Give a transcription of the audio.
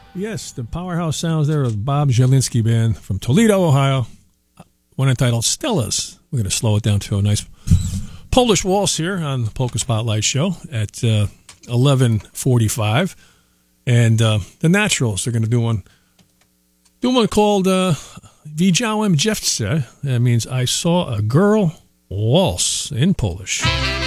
Yes, the powerhouse sounds there of Bob Zielinski Band from Toledo, Ohio. One entitled Stellas. We're going to slow it down to a nice Polish waltz here on the Polka Spotlight Show at 11:45. And the Naturals are going to do one called Widziałem dziewczę. That means I saw a girl waltz in Polish.